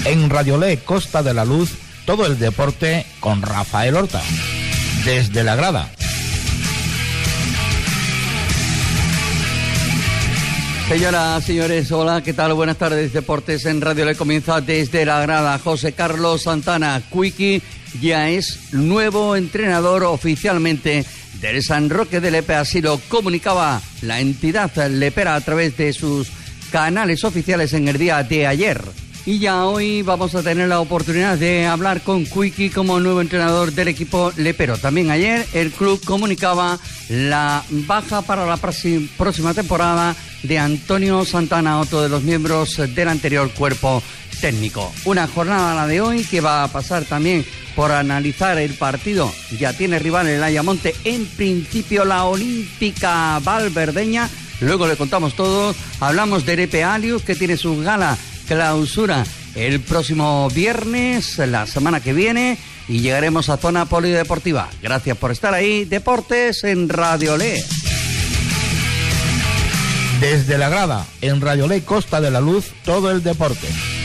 En Radiolé Costa de la Luz, todo el deporte con Rafael Horta. Desde la grada. Señoras, señores, hola, ¿qué tal? Buenas tardes. Deportes en Radiolé comienza desde la grada. José Carlos Santana, Quiqui, ya es nuevo entrenador oficialmente del San Roque de Lepe. Así lo comunicaba la entidad lepera a través de sus canales oficiales en el día de ayer. Y ya hoy vamos a tener la oportunidad de hablar con Quiqui como nuevo entrenador del equipo lepero. También ayer el club comunicaba la baja para la próxima temporada de Antonio Santana, otro de los miembros del anterior cuerpo técnico. Una jornada, la de hoy, que va a pasar también por analizar el partido. Ya tiene rival el Ayamonte, en principio la Olímpica Valverdeña. Luego le contamos todo. Hablamos de Lepe Alius, que tiene su gala clausura el próximo viernes, la semana que viene, y llegaremos a zona polideportiva. Gracias por estar ahí. Deportes en Radiolé. Desde la grada, en Radiolé Costa de la Luz, todo el deporte.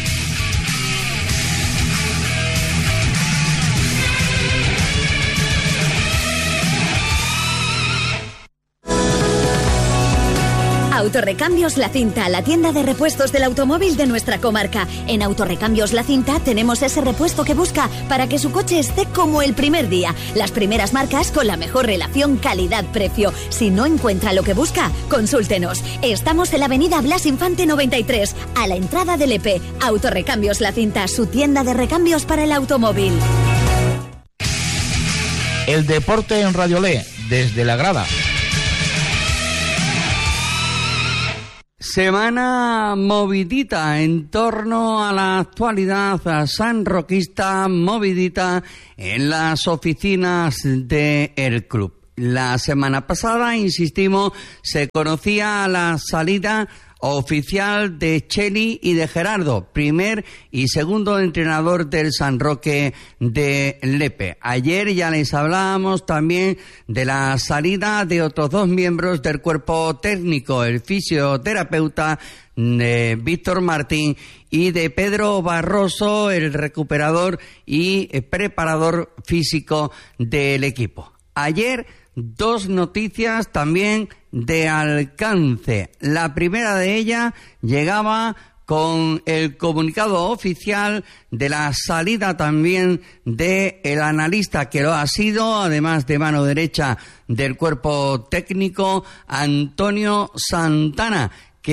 Autorrecambios La Cinta, la tienda de repuestos del automóvil de nuestra comarca. En Autorrecambios La Cinta tenemos ese repuesto que busca para que su coche esté como el primer día. Las primeras marcas con la mejor relación calidad-precio. Si no encuentra lo que busca, consúltenos. Estamos en la avenida Blas Infante 93, a la entrada del EP. Autorrecambios La Cinta, su tienda de recambios para el automóvil. El deporte en Radiolé, desde la grada. Semana movidita en torno a la actualidad sanroquista, movidita en las oficinas del club. La semana pasada, insistimos, se conocía la salida oficial de Cheli y de Gerardo, primer y segundo entrenador del San Roque de Lepe. Ayer ya les hablábamos también de la salida de otros dos miembros del cuerpo técnico, el fisioterapeuta Víctor Martín y de Pedro Barroso, el recuperador y preparador físico del equipo. Ayer dos noticias también de alcance. La primera de ellas llegaba con el comunicado oficial de la salida también de el analista que lo ha sido, además de mano derecha del cuerpo técnico, Antonio Santana,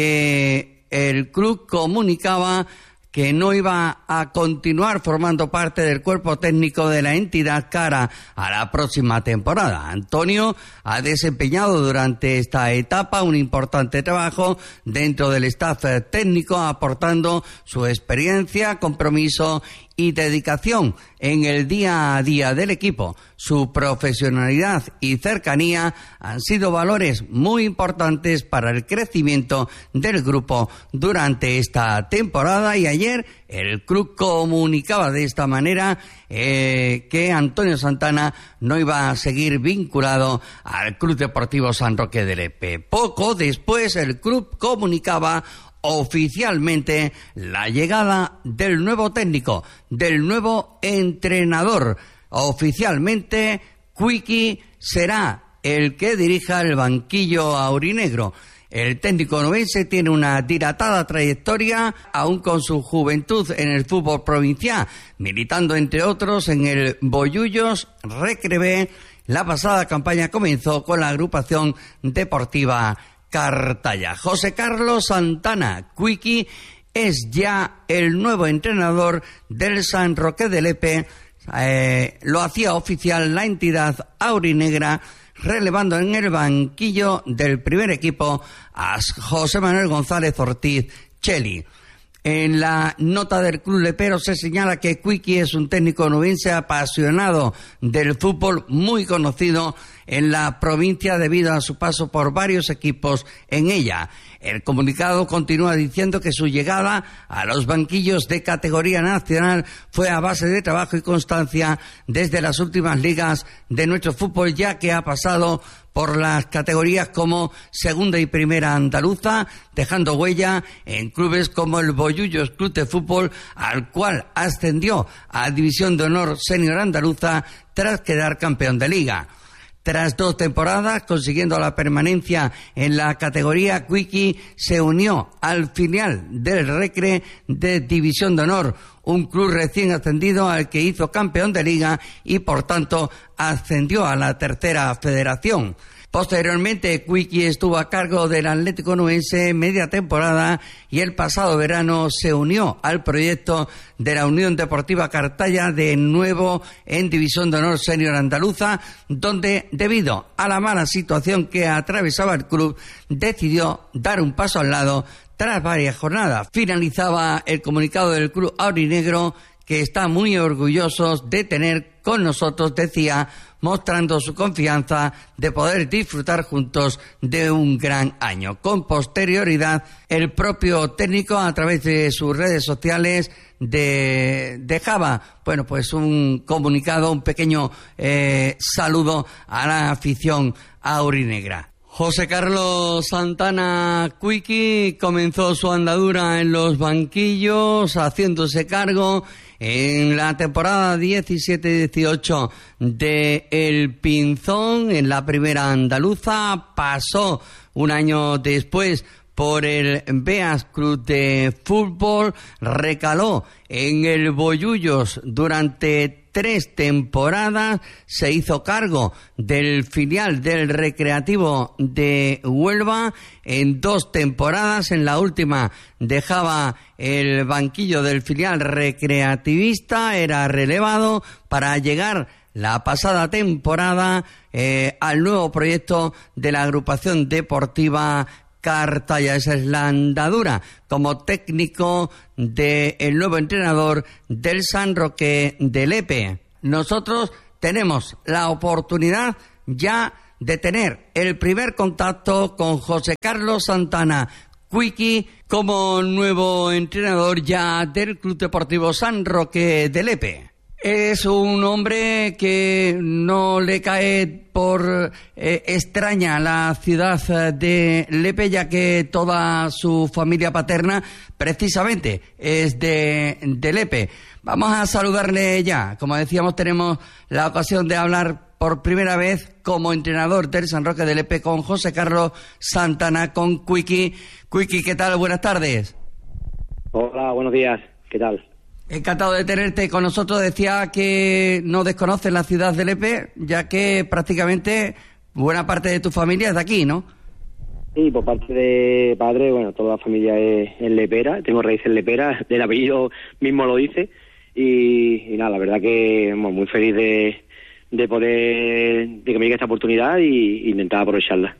que el club comunicaba que no iba a continuar formando parte del cuerpo técnico de la entidad cara a la próxima temporada. Antonio ha desempeñado durante esta etapa un importante trabajo dentro del staff técnico, aportando su experiencia, compromiso y dedicación en el día a día del equipo. Su profesionalidad y cercanía han sido valores muy importantes para el crecimiento del grupo durante esta temporada, y ayer el club comunicaba de esta manera que Antonio Santana no iba a seguir vinculado al Club Deportivo San Roque de Lepe. Poco después el club comunicaba oficialmente la llegada del nuevo técnico, del nuevo entrenador. Oficialmente, Quiqui será el que dirija el banquillo aurinegro. El técnico novense tiene una dilatada trayectoria, aún con su juventud en el fútbol provincial, militando entre otros en el Bollullos Recrevé. La pasada campaña comenzó con la agrupación deportiva Cartaya. José Carlos Santana, Quiqui, es ya el nuevo entrenador del San Roque de Lepe. Lo hacía oficial la entidad aurinegra, relevando en el banquillo del primer equipo a José Manuel González Ortiz Cheli. En la nota del club lepero se señala que Quiqui es un técnico nubense apasionado del fútbol, muy conocido en la provincia debido a su paso por varios equipos en ella. El comunicado continúa diciendo que su llegada a los banquillos de categoría nacional fue a base de trabajo y constancia desde las últimas ligas de nuestro fútbol, ya que ha pasado por las categorías como segunda y primera andaluza, dejando huella en clubes como el Bollullos Club de Fútbol, al cual ascendió a División de Honor Senior Andaluza tras quedar campeón de Liga. Tras 2 temporadas consiguiendo la permanencia en la categoría, Quiqui se unió al filial del Recre de División de Honor, un club recién ascendido al que hizo campeón de Liga y por tanto ascendió a la tercera federación. Posteriormente, Quiqui estuvo a cargo del Atlético Nubense media temporada y el pasado verano se unió al proyecto de la Unión Deportiva Cartaya, de nuevo en División de Honor Senior Andaluza, donde, debido a la mala situación que atravesaba el club, decidió dar un paso al lado tras varias jornadas. Finalizaba el comunicado del club aurinegro, que está muy orgullosos de tener con nosotros, decía, mostrando su confianza de poder disfrutar juntos de un gran año. Con posterioridad, el propio técnico, a través de sus redes sociales, dejaba, bueno, pues un comunicado, un pequeño saludo a la afición aurinegra. José Carlos Santana Quiqui comenzó su andadura en los banquillos, haciéndose cargo en la temporada 17-18 de El Pinzón, en la primera andaluza. Pasó un año después por el Beas Club de Fútbol, recaló en el Bollullos durante 3 temporadas, se hizo cargo del filial del Recreativo de Huelva en 2 temporadas. En la última dejaba el banquillo del filial recreativista, era relevado para llegar la pasada temporada al nuevo proyecto de la agrupación deportiva Cartaya. Esa es la andadura como técnico del nuevo entrenador del San Roque de Lepe. Nosotros tenemos la oportunidad ya de tener el primer contacto con José Carlos Santana Quiqui como nuevo entrenador ya del Club Deportivo San Roque de Lepe. Es un hombre que no le cae por extraña la ciudad de Lepe, ya que toda su familia paterna precisamente es de Lepe. Vamos a saludarle ya. Como decíamos, tenemos la ocasión de hablar por primera vez como entrenador del San Roque de Lepe con José Carlos Santana, con Quiqui. Quiqui, ¿qué tal? Buenas tardes. Hola, buenos días. ¿Qué tal? Encantado de tenerte con nosotros. Decía que no desconoces la ciudad de Lepe, ya que prácticamente buena parte de tu familia es de aquí, ¿no? Sí, por parte de padre, bueno, toda la familia es lepera, tengo raíces leperas, el apellido mismo lo dice, y nada, la verdad que muy feliz de poder, de que me llegue esta oportunidad y intentar aprovecharla.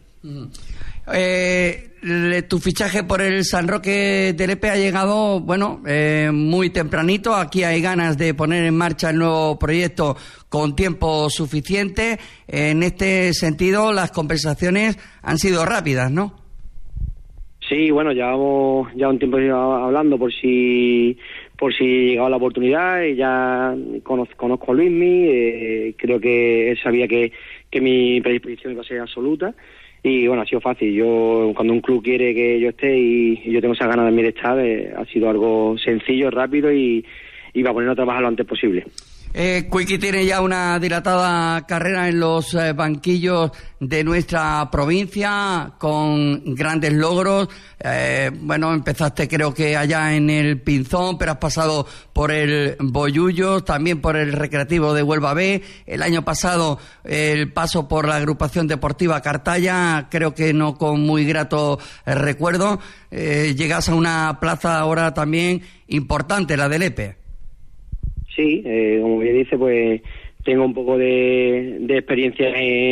Tu fichaje por el San Roque de Lepe ha llegado, bueno, muy tempranito. Aquí hay ganas de poner en marcha el nuevo proyecto con tiempo suficiente. En este sentido, las conversaciones han sido rápidas, ¿no? Sí, bueno, llevamos ya un tiempo hablando por si llegaba la oportunidad, y ya conozco a Luismi, creo que él sabía que mi predisposición iba a ser absoluta. Y bueno, ha sido fácil. Yo, cuando un club quiere que yo esté y yo tengo esas ganas de mí de estar, ha sido algo sencillo, rápido y va a ponernos a trabajar lo antes posible. Quiqui tiene ya una dilatada carrera en los banquillos de nuestra provincia, con grandes logros. Bueno, empezaste creo que allá en el Pinzón, pero has pasado por el Bollullos, también por el Recreativo de Huelva B. El año pasado el paso por la agrupación deportiva Cartaya, creo que no con muy grato recuerdo. Llegas a una plaza ahora también importante, la de Lepe. Sí, como bien dice, pues tengo un poco de experiencia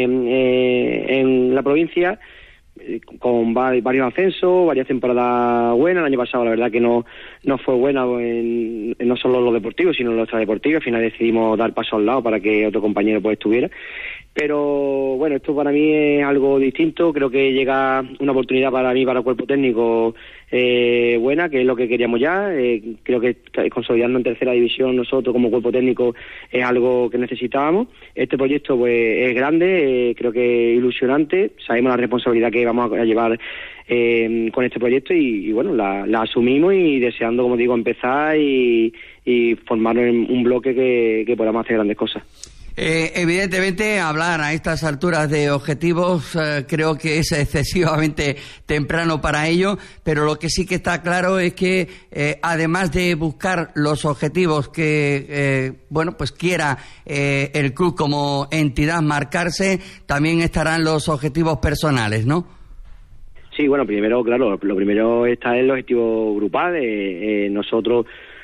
en la provincia, con varios ascensos, varias temporadas buenas. El año pasado la verdad que no fue buena no solo lo deportivo, sino lo extradeportivo. Al final decidimos dar paso al lado para que otro compañero pues estuviera. Pero bueno, esto para mí es algo distinto. Creo que llega una oportunidad para mí, para el cuerpo técnico, buena, que es lo que queríamos ya. Creo que consolidando en tercera división nosotros como cuerpo técnico es algo que necesitábamos. Este proyecto pues es grande, creo que ilusionante, sabemos la responsabilidad que vamos a llevar con este proyecto y bueno, la asumimos y deseando, como digo, empezar y formarnos en un bloque que podamos hacer grandes cosas. Evidentemente, hablar a estas alturas de objetivos creo que es excesivamente temprano para ello, pero lo que sí que está claro es que además de buscar los objetivos que pues quiera el club como entidad marcarse, también estarán los objetivos personales, ¿no? Sí, bueno, primero, claro, lo primero está el objetivo grupal. Nosotros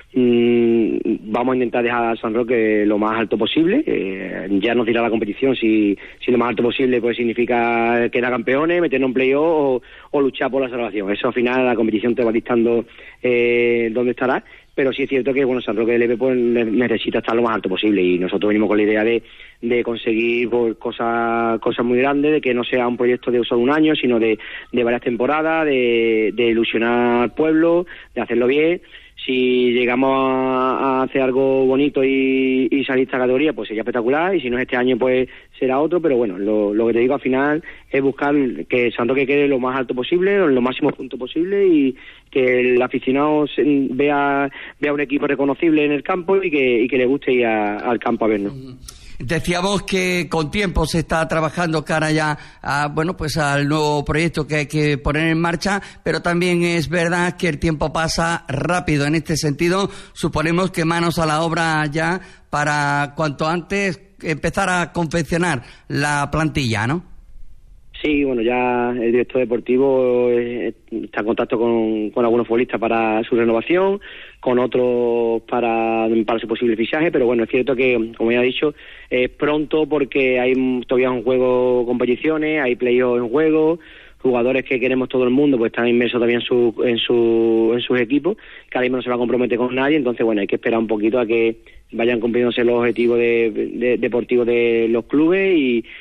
vamos a intentar dejar a San Roque lo más alto posible. Ya nos dirá la competición si lo más alto posible pues significa quedar campeones, meternos en playoff o luchar por la salvación. Eso al final la competición te va dictando dónde estará, pero sí es cierto que bueno, San Roque del EP pues necesita estar lo más alto posible y nosotros venimos con la idea de conseguir pues, cosas muy grandes, de que no sea un proyecto de solo un año, sino de varias temporadas, de ilusionar al pueblo, de hacerlo bien. Si llegamos a hacer algo bonito y salir esta categoría, pues sería espectacular, y si no es este año, pues será otro, pero bueno, lo que te digo al final es buscar que San Roque quede lo más alto posible, en lo máximo punto posible, y que el aficionado vea un equipo reconocible en el campo y que le guste ir al campo a vernos. Decíamos que con tiempo se está trabajando cara ya al nuevo proyecto que hay que poner en marcha, pero también es verdad que el tiempo pasa rápido. En este sentido, suponemos que manos a la obra ya para cuanto antes empezar a confeccionar la plantilla, ¿no? Sí, bueno, ya el director deportivo está en contacto con algunos futbolistas para su renovación, con otros para su posible fichaje, pero bueno, es cierto que, como ya he dicho, es pronto porque hay todavía en juego competiciones, hay playoffs en juego, jugadores que queremos todo el mundo pues están inmersos también en sus equipos, que ahora mismo no se va a comprometer con nadie, entonces bueno, hay que esperar un poquito a que vayan cumpliéndose los objetivos deportivos de los clubes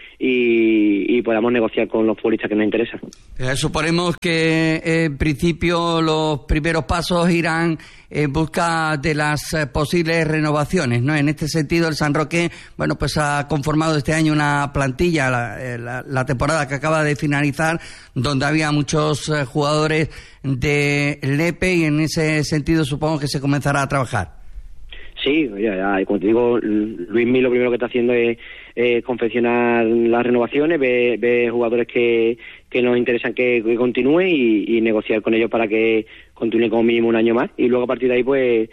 y podamos negociar con los futbolistas que nos interesan. Suponemos que en principio los primeros pasos irán en busca de las posibles renovaciones, ¿no? En este sentido, el San Roque, pues ha conformado este año una plantilla, la temporada que acaba de finalizar, donde había muchos jugadores de Lepe, y en ese sentido supongo que se comenzará a trabajar. Sí, ya, como te digo, Luismi lo primero que está haciendo es confeccionar las renovaciones, ver jugadores que nos interesan que continúen y negociar con ellos para que continúen como mínimo un año más, y luego a partir de ahí pues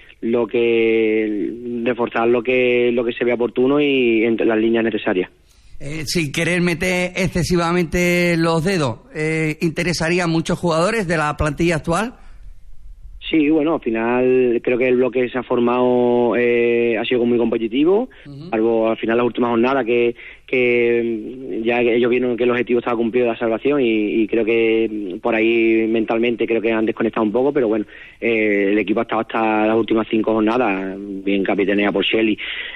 reforzar lo que se vea oportuno y entre las líneas necesarias. Sin querer meter excesivamente los dedos, ¿interesaría a muchos jugadores de la plantilla actual? Sí, bueno, al final creo que el bloque se ha formado ha sido muy competitivo, salvo al final las últimas jornadas que ya ellos vieron que el objetivo estaba cumplido de la salvación y creo que por ahí mentalmente creo que han desconectado un poco, pero bueno, el equipo ha estado hasta las últimas 5 jornadas, bien capitaneada por Shelly,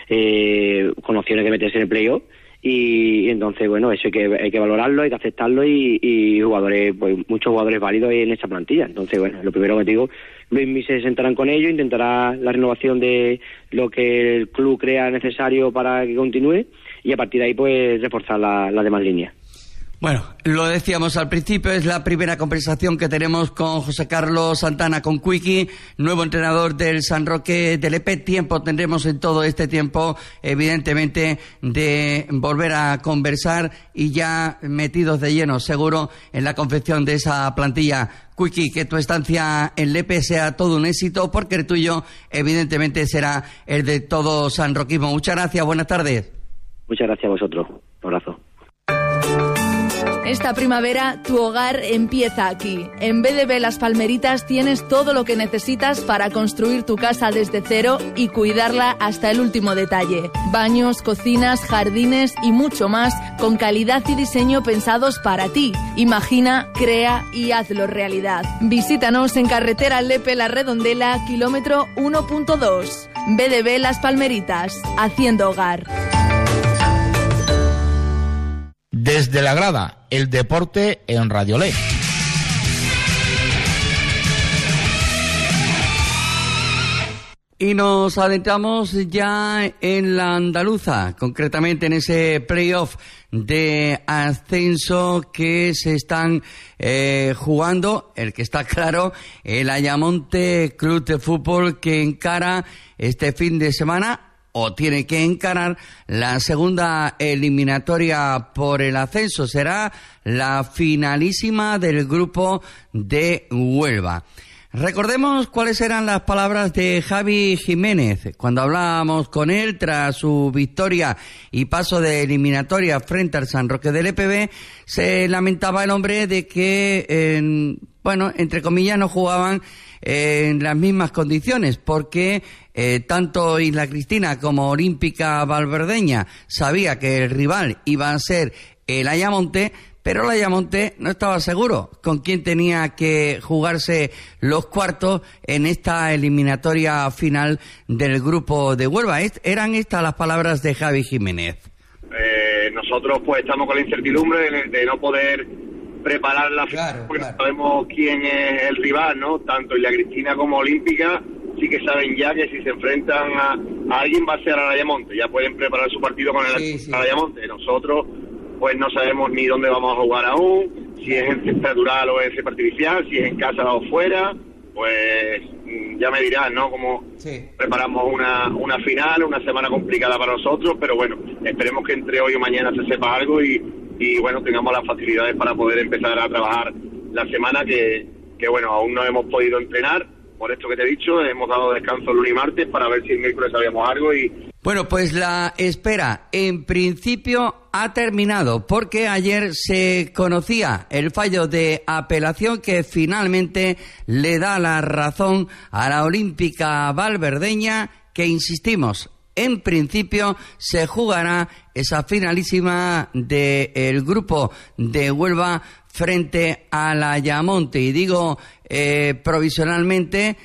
con opciones de meterse en el playoff. Y entonces, bueno, eso hay que valorarlo, hay que aceptarlo y jugadores, pues muchos jugadores válidos en esta plantilla. Entonces, bueno, lo primero que te digo, Luismi se sentarán con ellos, intentará la renovación de lo que el club crea necesario para que continúe y a partir de ahí, pues, reforzar las demás líneas. Bueno, lo decíamos al principio, es la primera conversación que tenemos con José Carlos Santana, con Quiqui, nuevo entrenador del San Roque del EP. Tiempo tendremos en todo este tiempo, evidentemente, de volver a conversar y ya metidos de lleno, seguro, en la confección de esa plantilla. Quiqui, que tu estancia en Lepe sea todo un éxito, porque el tuyo, evidentemente, será el de todo sanroquismo. Muchas gracias, buenas tardes. Muchas gracias a vosotros. Un abrazo. Esta primavera, tu hogar empieza aquí. En BDB Las Palmeritas tienes todo lo que necesitas para construir tu casa desde cero y cuidarla hasta el último detalle. Baños, cocinas, jardines y mucho más, con calidad y diseño pensados para ti. Imagina, crea y hazlo realidad. Visítanos en carretera Lepe La Redondela, kilómetro 1.2. BDB Las Palmeritas, haciendo hogar. Desde la grada, el deporte en Radio Le. Y nos adentramos ya en la andaluza, concretamente en ese playoff de ascenso que se están jugando, el que está claro, el Ayamonte Club de Fútbol, que encara este fin de semana, o tiene que encarar, la segunda eliminatoria por el ascenso. Será la finalísima del grupo de Huelva. Recordemos cuáles eran las palabras de Javi Jiménez cuando hablábamos con él tras su victoria y paso de eliminatoria frente al San Roque del EPB. Se lamentaba el hombre de que, entre comillas, no jugaban en las mismas condiciones, porque tanto Isla Cristina como Olímpica Valverdeña sabía que el rival iba a ser el Ayamonte, pero el Ayamonte no estaba seguro con quién tenía que jugarse los cuartos en esta eliminatoria final del grupo de Huelva. Eran estas las palabras de Javi Jiménez. Nosotros pues estamos con la incertidumbre de no poder preparar la final, porque no sabemos quién es el rival, ¿no? Tanto Isla Cristina como Olímpica sí que saben ya que si se enfrentan a alguien va a ser al Ayamonte. Ya pueden preparar su partido con el Ayamonte. Nosotros pues no sabemos ni dónde vamos a jugar aún, si es en césped natural o en césped artificial, si es en casa o fuera, pues ya me dirán, ¿no? Cómo preparamos una final, una semana complicada para nosotros, pero bueno, esperemos que entre hoy o mañana se sepa algo y bueno, tengamos las facilidades para poder empezar a trabajar la semana que bueno, aún no hemos podido entrenar. Por esto que te he dicho, hemos dado descanso lunes y martes para ver si el miércoles sabíamos algo y... Bueno, pues la espera en principio ha terminado, porque ayer se conocía el fallo de apelación que finalmente le da la razón a la Olímpica Valverdeña, que insistimos, en principio se jugará esa finalísima del grupo de Huelva frente al Ayamonte. Y digo provisionalmente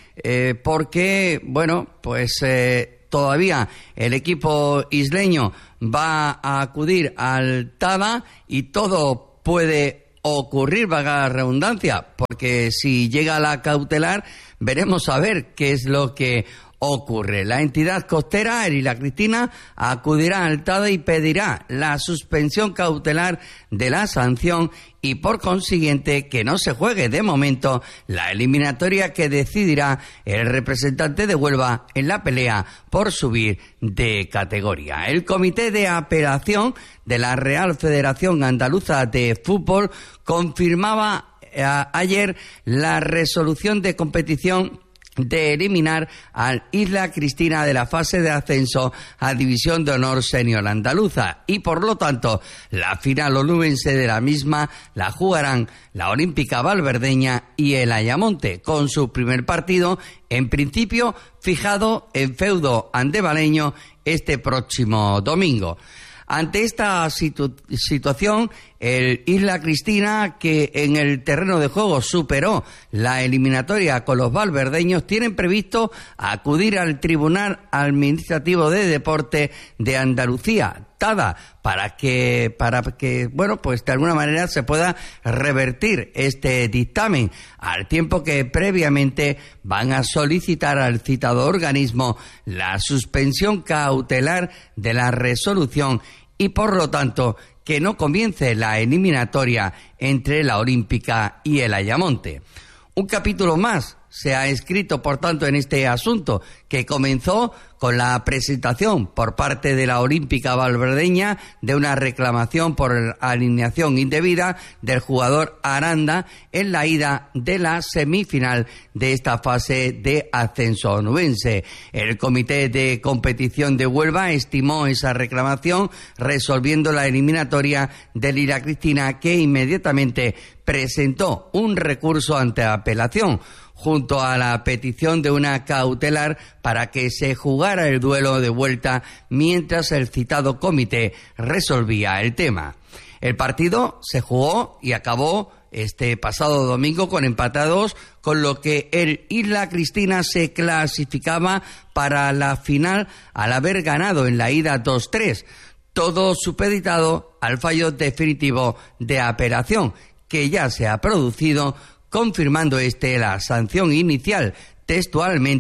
porque, bueno, pues todavía el equipo isleño va a acudir al TADA y todo puede ocurrir, valga la redundancia, porque si llega la cautelar veremos a ver qué es lo que ocurre. La entidad costera, el Isla Cristina, acudirá al TADA y pedirá la suspensión cautelar de la sanción y, por consiguiente, que no se juegue de momento la eliminatoria que decidirá el representante de Huelva en la pelea por subir de categoría. El Comité de Apelación de la Real Federación Andaluza de Fútbol confirmaba ayer la resolución de competición de eliminar al Isla Cristina de la fase de ascenso a División de Honor Senior Andaluza, y por lo tanto la final onubense de la misma la jugarán la Olímpica Valverdeña y el Ayamonte, con su primer partido en principio fijado en feudo andevaleño este próximo domingo. Ante esta situación, el Isla Cristina, que en el terreno de juego superó la eliminatoria con los valverdeños, tienen previsto acudir al Tribunal Administrativo de Deporte de Andalucía, TADA, para que bueno, pues de alguna manera se pueda revertir este dictamen, al tiempo que previamente van a solicitar al citado organismo la suspensión cautelar de la resolución y, por lo tanto, que no comience la eliminatoria entre la Olímpica y el Ayamonte. Un capítulo más se ha escrito, por tanto, en este asunto, que comenzó con la presentación por parte de la Olímpica Valverdeña de una reclamación por alineación indebida del jugador Aranda en la ida de la semifinal de esta fase de ascenso onubense. El Comité de Competición de Huelva estimó esa reclamación, resolviendo la eliminatoria del Isla Cristina, que inmediatamente presentó un recurso ante apelación, junto a la petición de una cautelar para que se jugara el duelo de vuelta mientras el citado comité resolvía el tema. El partido se jugó y acabó este pasado domingo con empate a 2, con lo que el Isla Cristina se clasificaba para la final al haber ganado en la ida 2-3, todo supeditado al fallo definitivo de apelación, que ya se ha producido, confirmando la sanción inicial textualmente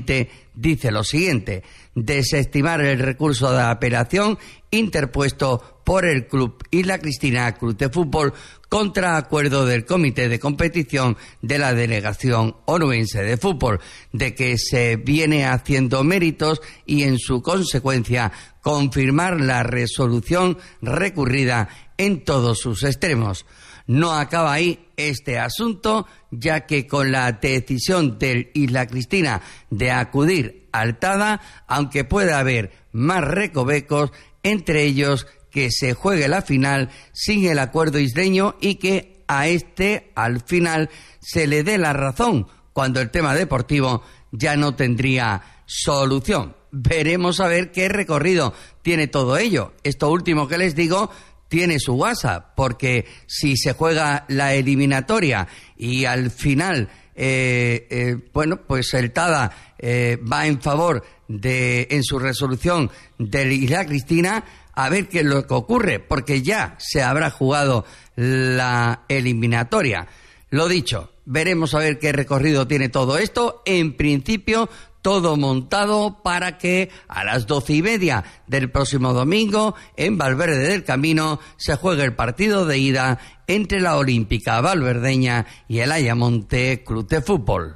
dice lo siguiente: desestimar el recurso de apelación interpuesto por el Club Isla Cristina Club de Fútbol contra acuerdo del Comité de Competición de la Delegación Onubense de Fútbol, de que se viene haciendo méritos y, en su consecuencia, confirmar la resolución recurrida en todos sus extremos. No acaba ahí este asunto, ya que con la decisión del Isla Cristina de acudir al TADA, aunque pueda haber más recovecos, entre ellos que se juegue la final sin el acuerdo isleño y que a este, al final, se le dé la razón, cuando el tema deportivo ya no tendría solución. Veremos a ver qué recorrido tiene todo ello. Esto último que les digo tiene su guasa, porque si se juega la eliminatoria y al final, pues el TADA va en favor de, en su resolución, del Isla Cristina, a ver qué es lo que ocurre, porque ya se habrá jugado la eliminatoria. Lo dicho, veremos a ver qué recorrido tiene todo esto. En principio, todo montado para que a las 12:30 del próximo domingo, en Valverde del Camino, se juegue el partido de ida entre la Olímpica Valverdeña y el Ayamonte Club de Fútbol.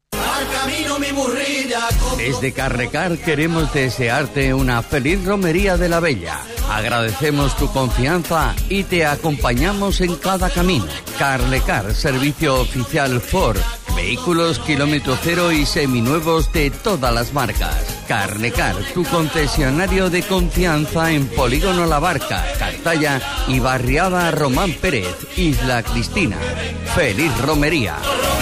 Desde Carrecar queremos desearte una feliz romería de la Bella. Agradecemos tu confianza y te acompañamos en cada camino. Carrecar, servicio oficial Ford. Vehículos kilómetro cero y seminuevos de todas las marcas. Carrecar, tu concesionario de confianza en Polígono La Barca, Cartaya y Barriada Román Pérez, Isla Cristina. ¡Feliz romería!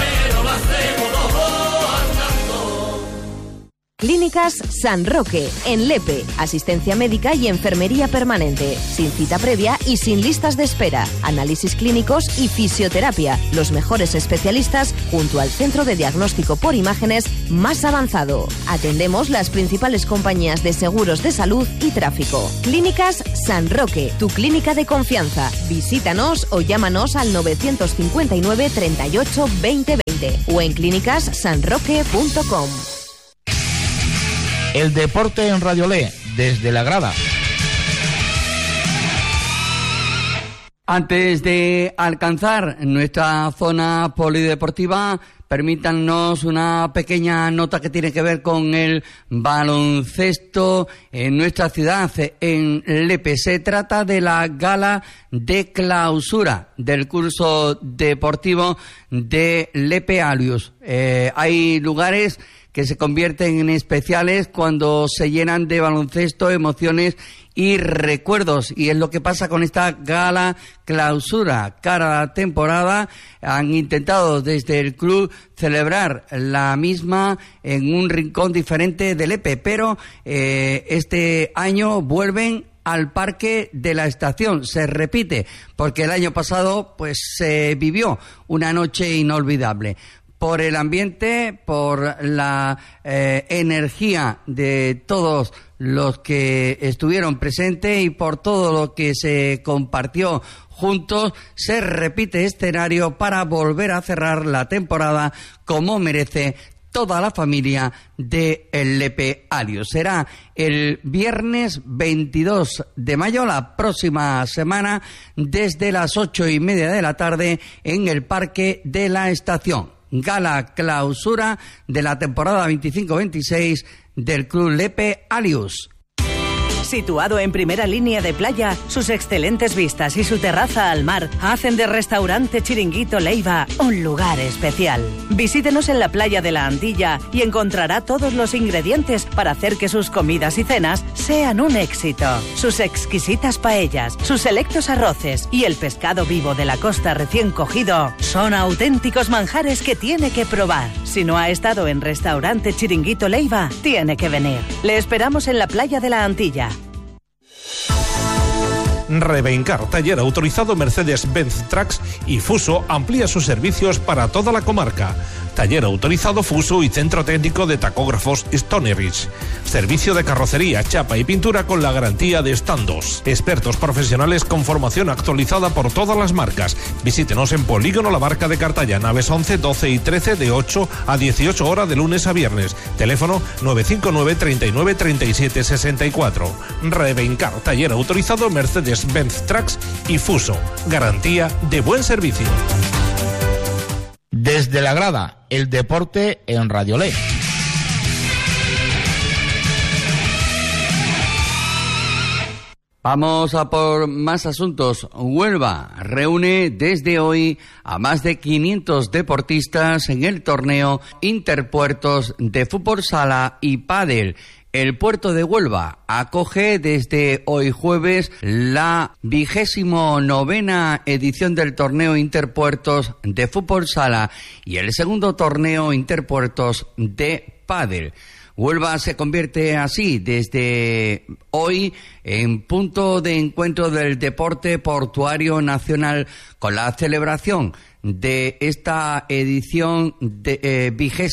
Clínicas San Roque, en Lepe. Asistencia médica y enfermería permanente, sin cita previa y sin listas de espera. Análisis clínicos y fisioterapia. Los mejores especialistas junto al centro de diagnóstico por imágenes más avanzado. Atendemos las principales compañías de seguros de salud y tráfico. Clínicas San Roque, tu clínica de confianza. Visítanos o llámanos al 959 38 20 20 o en clínicassanroque.com. El deporte en Radio Le, desde la grada. Antes de alcanzar nuestra zona polideportiva, permítanos una pequeña nota que tiene que ver con el baloncesto en nuestra ciudad, en Lepe. Se trata de la gala de clausura del curso deportivo de Lepe Alius. Hay lugares que se convierten en especiales cuando se llenan de baloncesto, emociones y recuerdos, y es lo que pasa con esta gala clausura. Cada temporada han intentado desde el club celebrar la misma en un rincón diferente de Lepe, pero este año vuelven al Parque de la Estación. Se repite, porque el año pasado pues se vivió una noche inolvidable. Por el ambiente, por la energía de todos los que estuvieron presentes y por todo lo que se compartió juntos, se repite escenario para volver a cerrar la temporada como merece toda la familia de el Lepe Alius. Será el viernes 22 de mayo, la próxima semana, desde las 8:30 de la tarde en el Parque de la Estación. Gala clausura de la temporada 25-26 del Club Lepe Alius. Situado en primera línea de playa, sus excelentes vistas y su terraza al mar hacen de Restaurante Chiringuito Leiva un lugar especial. Visítenos en la playa de la Antilla y encontrará todos los ingredientes para hacer que sus comidas y cenas sean un éxito. Sus exquisitas paellas, sus selectos arroces y el pescado vivo de la costa recién cogido son auténticos manjares que tiene que probar. Si no ha estado en Restaurante Chiringuito Leiva, tiene que venir. Le esperamos en la playa de la Antilla. Rebencar, taller autorizado Mercedes-Benz Trucks y Fuso, amplía sus servicios para toda la comarca. taller autorizado Fuso y centro técnico de tacógrafos Stone Ridge. Servicio de carrocería, chapa y pintura con la garantía de Standos. Expertos profesionales con formación actualizada por todas las marcas. Visítenos en Polígono La Barca de Cartaya, naves 11, 12 y 13 de 8 a 18 horas de lunes a viernes. Teléfono 959 39 37 64. Revencar, taller autorizado Mercedes-Benz Trucks y Fuso. Garantía de buen servicio. Desde la grada, el deporte en Radio Ley. Vamos a por más asuntos. Huelva reúne desde hoy a más de 500 deportistas en el torneo Interpuertos de fútbol sala y pádel. El puerto de Huelva acoge desde hoy jueves la 29ª edición del torneo Interpuertos de fútbol sala y el segundo torneo Interpuertos de pádel. Huelva se convierte así desde hoy en punto de encuentro del deporte portuario nacional con la celebración de esta edición de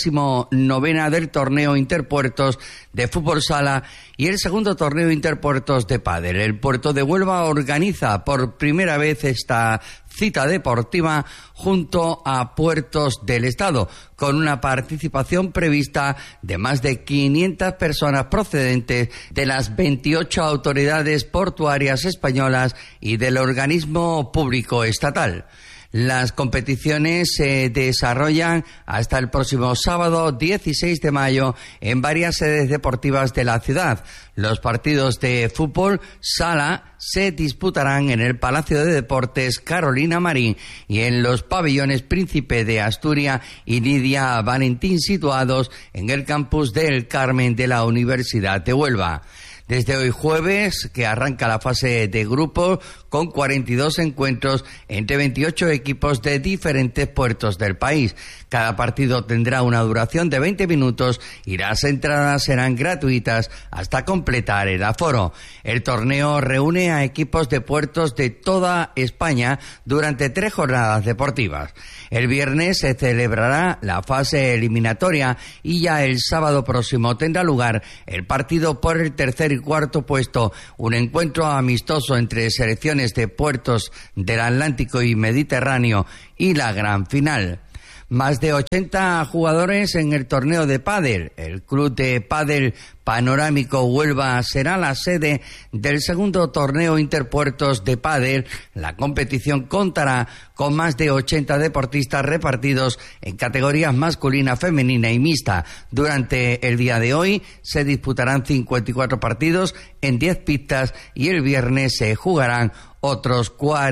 29ª del torneo Interpuertos de fútbol sala y el segundo torneo Interpuertos de pádel. El puerto de Huelva organiza por primera vez esta cita deportiva junto a puertos del Estado, con una participación prevista de más de 500 personas procedentes de las 28 autoridades portuarias españolas y del organismo público estatal. Las competiciones se desarrollan hasta el próximo sábado 16 de mayo en varias sedes deportivas de la ciudad. Los partidos de fútbol sala se disputarán en el Palacio de Deportes Carolina Marín y en los pabellones Príncipe de Asturias y Lidia Valentín, situados en el campus del Carmen de la Universidad de Huelva. Desde hoy jueves, que arranca la fase de grupos con 42 encuentros entre 28 equipos de diferentes puertos del país. Cada partido tendrá una duración de 20 minutos y las entradas serán gratuitas hasta completar el aforo. El torneo reúne a equipos de puertos de toda España durante 3 jornadas deportivas. El viernes se celebrará la fase eliminatoria y ya el sábado próximo tendrá lugar el partido por el tercer y cuarto puesto, un encuentro amistoso entre selecciones de puertos del Atlántico y Mediterráneo y la gran final. Más de 80 jugadores en el torneo de pádel. El Club de Pádel Panorámico Huelva será la sede del segundo torneo Interpuertos de pádel. La competición contará con más de 80 deportistas repartidos en categorías masculina, femenina y mixta. Durante el día de hoy se disputarán 54 partidos en 10 pistas y el viernes se jugarán otros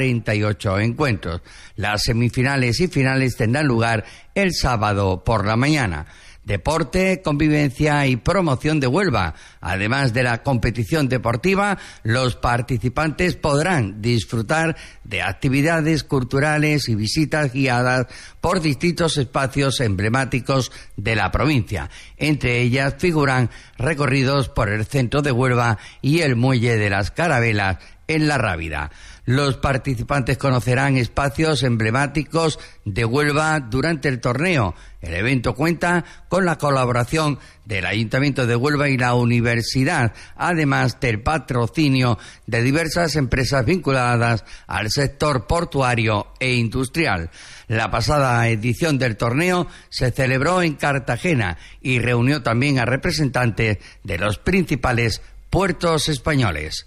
48 encuentros. Las semifinales y finales tendrán lugar el sábado por la mañana. Deporte, convivencia y promoción de Huelva. Además de la competición deportiva, los participantes podrán disfrutar de actividades culturales y visitas guiadas por distintos espacios emblemáticos de la provincia. Entre ellas figuran recorridos por el centro de Huelva y el muelle de las Carabelas en La Rábida. Los participantes conocerán espacios emblemáticos de Huelva durante el torneo. El evento cuenta con la colaboración del Ayuntamiento de Huelva y la Universidad, además del patrocinio de diversas empresas vinculadas al sector portuario e industrial. La pasada edición del torneo se celebró en Cartagena y reunió también a representantes de los principales puertos españoles.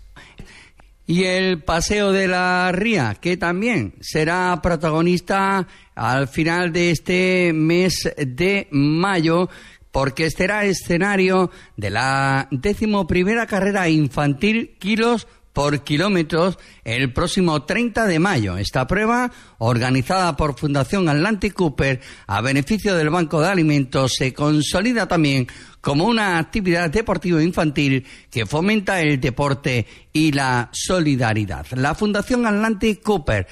Y el Paseo de la Ría, que también será protagonista al final de este mes de mayo, porque será escenario de la 11ª carrera infantil kilos por kilómetros el próximo 30 de mayo. Esta prueba, organizada por Fundación Atlantic Cooper a beneficio del Banco de Alimentos, se consolida también como una actividad deportiva infantil que fomenta el deporte y la solidaridad. La Fundación Atlantic Cooper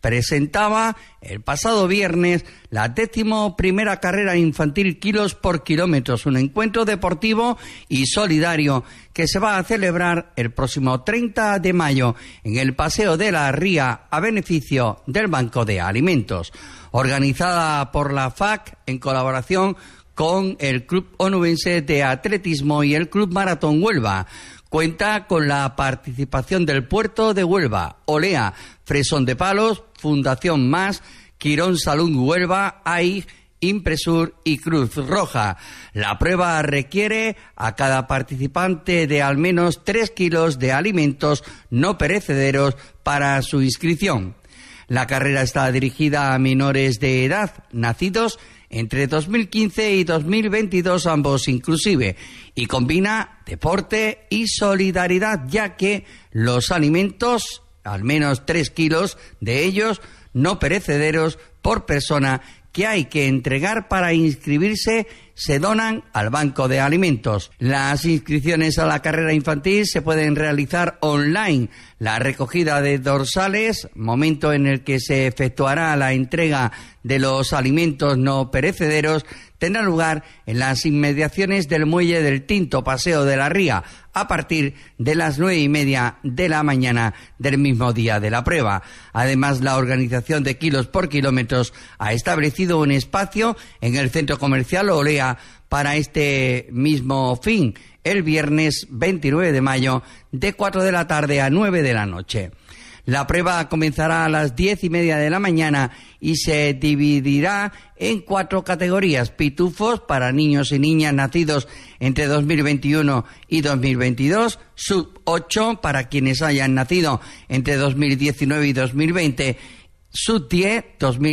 presentaba el pasado viernes la 11ª carrera infantil kilos por kilómetros, un encuentro deportivo y solidario que se va a celebrar el próximo 30 de mayo en el Paseo de la Ría a beneficio del Banco de Alimentos, organizada por la FAC en colaboración con el Club Onubense de Atletismo y el Club Maratón Huelva. Cuenta con la participación del Puerto de Huelva, Olea, Fresón de Palos, Fundación Más, Quirón Salud Huelva, AIG, Impresur y Cruz Roja. La prueba requiere a cada participante de al menos 3 kilos de alimentos no perecederos para su inscripción. La carrera está dirigida a menores de edad, nacidos entre 2015 y 2022, ambos inclusive, y combina deporte y solidaridad, ya que los alimentos, al menos 3 kilos de ellos, no perecederos por persona, que hay que entregar para inscribirse, se donan al Banco de Alimentos. Las inscripciones a la carrera infantil se pueden realizar online. La recogida de dorsales, momento en el que se efectuará la entrega de los alimentos no perecederos, tendrá lugar en las inmediaciones del Muelle del Tinto, Paseo de la Ría, a partir de las 9:30 de la mañana del mismo día de la prueba. Además, la organización de kilos por kilómetros ha establecido un espacio en el centro comercial Olea para este mismo fin, el viernes 29 de mayo, de 4 de la tarde a 9 de la noche. La prueba comenzará a las 10:30 de la mañana y se dividirá en 4 categorías: pitufos para niños y niñas nacidos entre 2021 y 2022, sub 8 para quienes hayan nacido entre 2019 y 2020, sub 10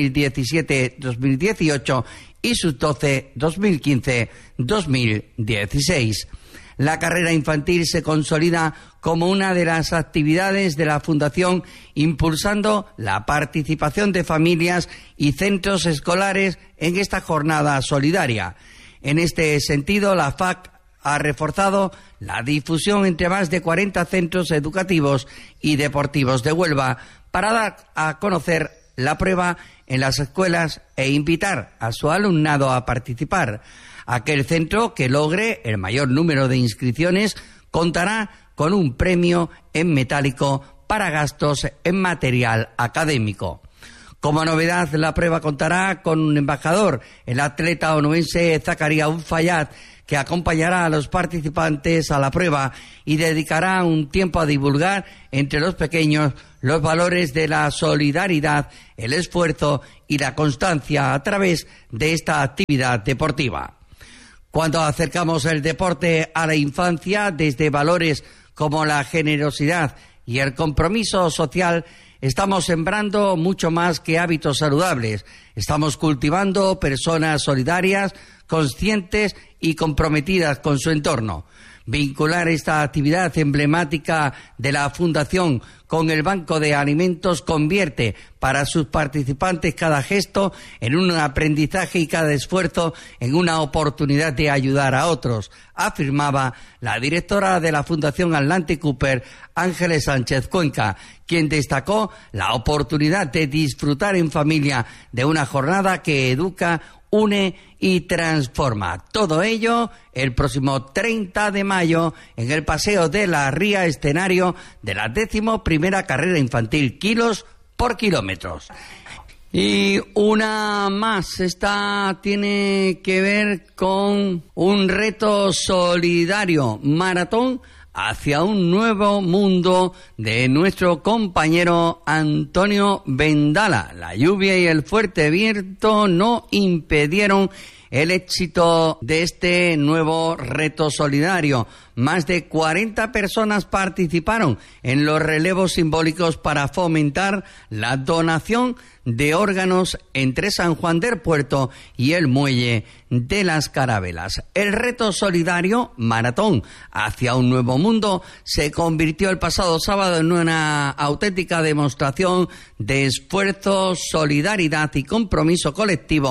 2017-2018 y sub 12 2015-2016. La carrera infantil se consolida como una de las actividades de la Fundación, impulsando la participación de familias y centros escolares en esta jornada solidaria. En este sentido, la FAC ha reforzado la difusión entre más de 40 centros educativos y deportivos de Huelva para dar a conocer la prueba en las escuelas e invitar a su alumnado a participar. Aquel centro que logre el mayor número de inscripciones contará con un premio en metálico para gastos en material académico. Como novedad, la prueba contará con un embajador, el atleta onubense Zacarías Ufayat, que acompañará a los participantes a la prueba y dedicará un tiempo a divulgar entre los pequeños los valores de la solidaridad, el esfuerzo y la constancia a través de esta actividad deportiva. Cuando acercamos el deporte a la infancia desde valores como la generosidad y el compromiso social, estamos sembrando mucho más que hábitos saludables. Estamos cultivando personas solidarias, conscientes y comprometidas con su entorno. Vincular esta actividad emblemática de la Fundación con el Banco de Alimentos convierte para sus participantes cada gesto en un aprendizaje y cada esfuerzo en una oportunidad de ayudar a otros, afirmaba la directora de la Fundación Atlante Cooper, Ángeles Sánchez Cuenca, quien destacó la oportunidad de disfrutar en familia de una jornada que educa, une y transforma. Todo ello el próximo 30 de mayo en el Paseo de la Ría, escenario de la 11ª carrera infantil kilos por kilómetros. Y una más, esta tiene que ver con un reto solidario, maratón hacia un nuevo mundo, de nuestro compañero Antonio Vendala. La lluvia y el fuerte viento no impidieron el éxito de este nuevo reto solidario. Más de 40 personas participaron en los relevos simbólicos para fomentar la donación de órganos entre San Juan del Puerto y el Muelle de las Carabelas. El reto solidario Maratón hacia un nuevo mundo se convirtió el pasado sábado en una auténtica demostración de esfuerzo, solidaridad y compromiso colectivo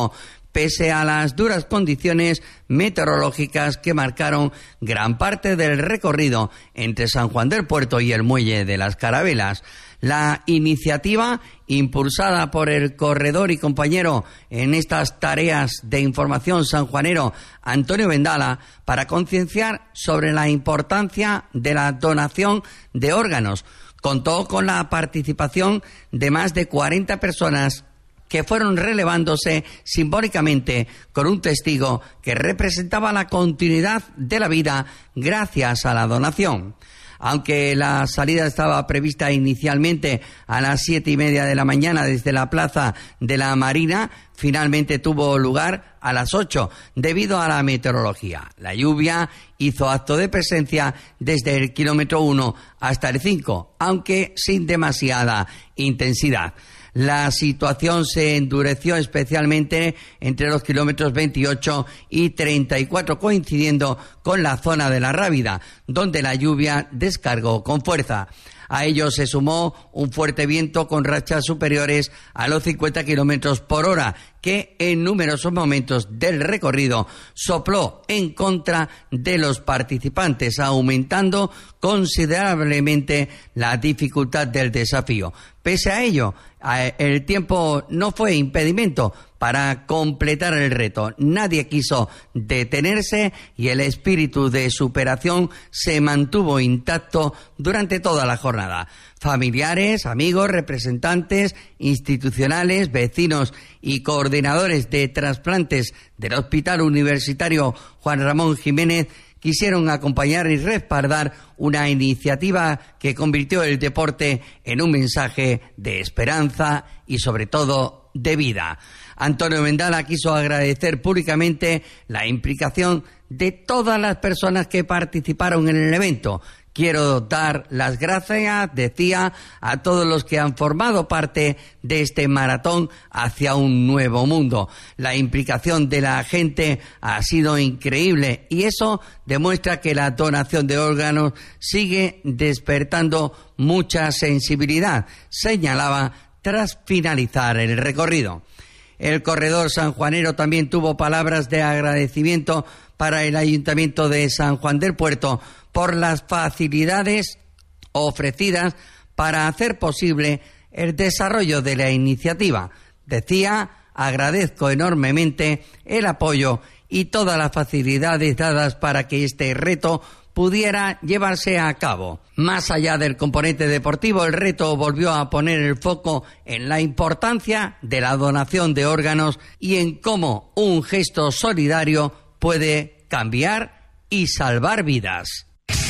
pese a las duras condiciones meteorológicas que marcaron gran parte del recorrido entre San Juan del Puerto y el Muelle de las Carabelas. La iniciativa, impulsada por el corredor y compañero en estas tareas de información sanjuanero Antonio Vendala, para concienciar sobre la importancia de la donación de órganos, contó con la participación de más de 40 personas que fueron relevándose simbólicamente con un testigo que representaba la continuidad de la vida gracias a la donación. Aunque la salida estaba prevista inicialmente a las 7:30 de la mañana desde la Plaza de la Marina, finalmente tuvo lugar a las 8 debido a la meteorología. La lluvia hizo acto de presencia desde el kilómetro 1 hasta el 5, aunque sin demasiada intensidad. La situación se endureció especialmente entre los kilómetros 28 y 34, coincidiendo con la zona de la Rábida, donde la lluvia descargó con fuerza. A ello se sumó un fuerte viento con rachas superiores a los 50 kilómetros por hora, que en numerosos momentos del recorrido sopló en contra de los participantes, aumentando considerablemente la dificultad del desafío. Pese a ello, el tiempo no fue impedimento para completar el reto. Nadie quiso detenerse y el espíritu de superación se mantuvo intacto durante toda la jornada. Familiares, amigos, representantes institucionales, vecinos y coordinadores de trasplantes del Hospital Universitario Juan Ramón Jiménez quisieron acompañar y respaldar una iniciativa que convirtió el deporte en un mensaje de esperanza y, sobre todo, de vida. Antonio Vendala quiso agradecer públicamente la implicación de todas las personas que participaron en el evento. Quiero dar las gracias, decía, a todos los que han formado parte de este maratón hacia un nuevo mundo. La implicación de la gente ha sido increíble y eso demuestra que la donación de órganos sigue despertando mucha sensibilidad, señalaba tras finalizar el recorrido. El corredor sanjuanero también tuvo palabras de agradecimiento para el Ayuntamiento de San Juan del Puerto por las facilidades ofrecidas para hacer posible el desarrollo de la iniciativa. Decía, agradezco enormemente el apoyo y todas las facilidades dadas para que este reto pudiera llevarse a cabo. Más allá del componente deportivo, el reto volvió a poner el foco en la importancia de la donación de órganos y en cómo un gesto solidario puede cambiar y salvar vidas.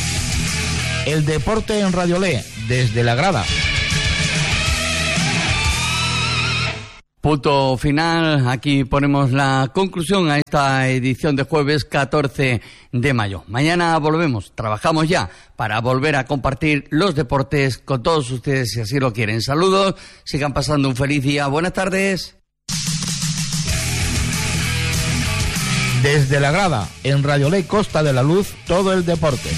El deporte en Radiolé, desde la grada. Punto final, aquí ponemos la conclusión a esta edición de jueves 14 de mayo. Mañana volvemos, trabajamos ya para volver a compartir los deportes con todos ustedes si así lo quieren. Saludos, sigan pasando un feliz día, buenas tardes. Desde la grada, en Radiolé Costa de la Luz, todo el deporte.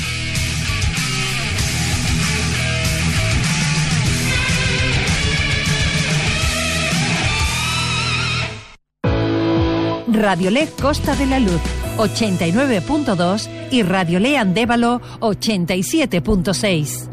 Radiolé Costa de la Luz 89.2 y Radiolé Andévalo 87.6.